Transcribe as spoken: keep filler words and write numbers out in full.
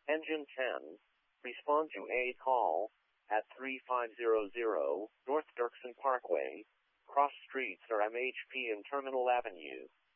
Engine ten, respond to a call at three five zero zero North Dirksen Parkway, cross streets are M H P and Terminal Avenue.